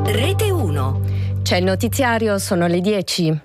Rete 1. C'è il notiziario, sono le 10.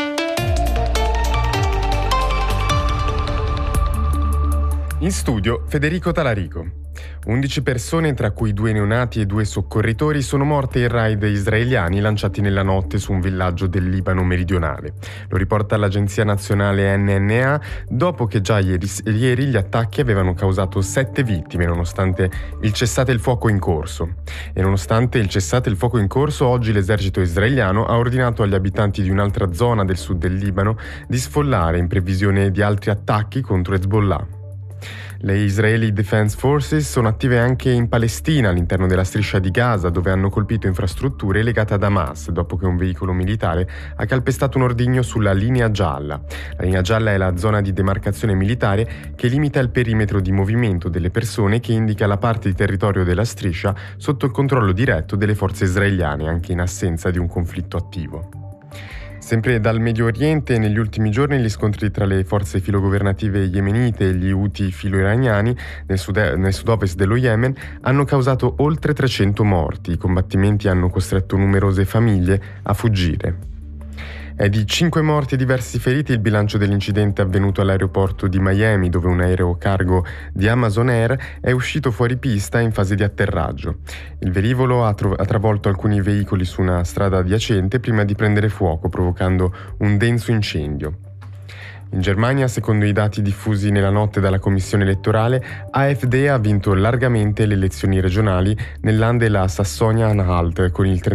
In studio Federico Talarico. 11 persone, tra cui 2 neonati e 2 soccorritori, sono morte in raid israeliani lanciati nella notte su un villaggio del Libano meridionale. Lo riporta l'agenzia nazionale NNA dopo che già ieri gli attacchi avevano causato 7 vittime nonostante il cessate il fuoco in corso. E nonostante il cessate il fuoco in corso, oggi l'esercito israeliano ha ordinato agli abitanti di un'altra zona del sud del Libano di sfollare in previsione di altri attacchi contro Hezbollah. Le Israeli Defense Forces sono attive anche in Palestina, all'interno della striscia di Gaza, dove hanno colpito infrastrutture legate ad Hamas, dopo che un veicolo militare ha calpestato un ordigno sulla linea gialla. La linea gialla è la zona di demarcazione militare che limita il perimetro di movimento delle persone, che indica la parte di territorio della striscia sotto il controllo diretto delle forze israeliane, anche in assenza di un conflitto attivo. Sempre dal Medio Oriente, negli ultimi giorni gli scontri tra le forze filogovernative yemenite e gli Houthi filo-iraniani nel sud-ovest dello Yemen hanno causato oltre 300 morti. I combattimenti hanno costretto numerose famiglie a fuggire. È di 5 morti e diversi feriti il bilancio dell'incidente avvenuto all'aeroporto di Miami, dove un aereo cargo di Amazon Air è uscito fuori pista in fase di atterraggio. Il velivolo ha travolto alcuni veicoli su una strada adiacente prima di prendere fuoco, provocando un denso incendio. In Germania, secondo i dati diffusi nella notte dalla commissione elettorale, AfD ha vinto largamente le elezioni regionali nel Land e la Sassonia-Anhalt con il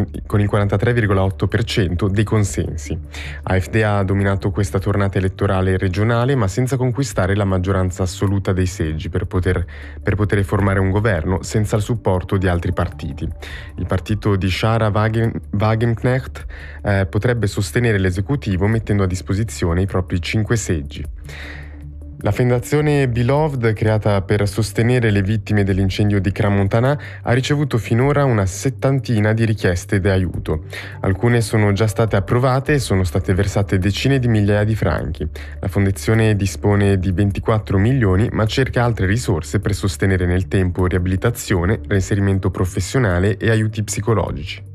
43,8% dei consensi. AfD ha dominato questa tornata elettorale regionale, ma senza conquistare la maggioranza assoluta dei seggi per poter formare un governo senza il supporto di altri partiti. Il partito di Sarah Wagenknecht potrebbe sostenere l'esecutivo mettendo a disposizione i propri 5 seggi. La fondazione Beloved, creata per sostenere le vittime dell'incendio di Crans-Montana, ha ricevuto finora una 70 di richieste di aiuto. Alcune sono già state approvate e sono state versate decine di migliaia di franchi. La fondazione dispone di 24 milioni, ma cerca altre risorse per sostenere nel tempo riabilitazione, reinserimento professionale e aiuti psicologici.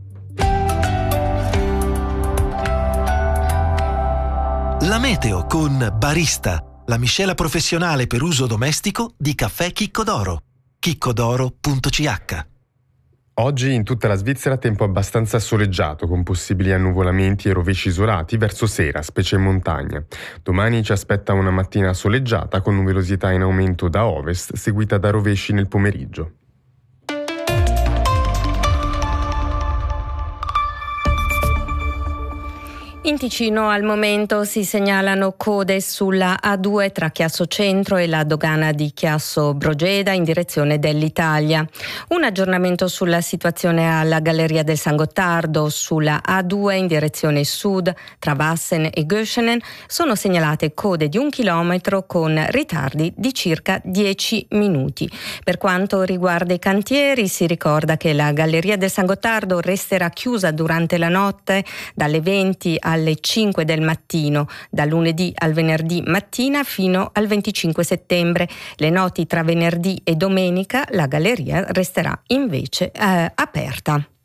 La meteo con Barista, la miscela professionale per uso domestico di caffè Chicco d'Oro. chiccodoro.ch. Oggi in tutta la Svizzera tempo abbastanza soleggiato, con possibili annuvolamenti e rovesci isolati verso sera, specie in montagna. Domani ci aspetta una mattina soleggiata con nuvolosità in aumento da ovest, seguita da rovesci nel pomeriggio. In Ticino al momento si segnalano code sulla A2 tra Chiasso Centro e la dogana di Chiasso Brogeda in direzione dell'Italia. Un aggiornamento sulla situazione alla Galleria del San Gottardo. Sulla A2 in direzione sud tra Wassen e Göschenen sono segnalate code di 1 chilometro con ritardi di circa 10 minuti. Per quanto riguarda i cantieri, si ricorda che la Galleria del San Gottardo resterà chiusa durante la notte dalle 20 alle 5 del mattino, da lunedì al venerdì mattina fino al 25 settembre. Le notti tra venerdì e domenica la galleria resterà invece aperta.